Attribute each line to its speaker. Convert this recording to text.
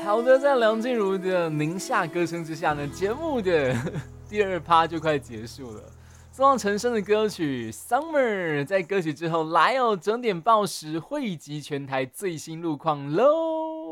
Speaker 1: 好的，在梁静茹的宁夏歌声之下呢，节目的第二趴就快结束了。送上陈升的歌曲《Summer》，在歌曲之后来哦，整点报时汇集全台最新路况喽。